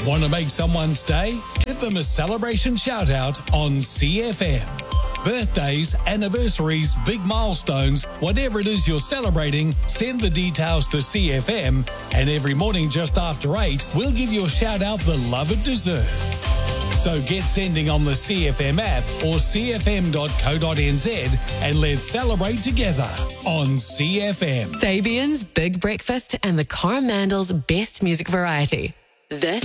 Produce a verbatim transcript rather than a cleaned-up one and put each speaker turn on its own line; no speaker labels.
Want to make someone's day? Give them a celebration shout out on C F M. Birthdays, anniversaries, big milestones, whatever it is you're celebrating, send the details to C F M, and every morning just after eight, we'll give your shout out the love it deserves. So get sending on the C F M app or c f m dot co dot n z and let's celebrate together on C F M.
Fabian's Big Breakfast and the Coromandels Best Music Variety. This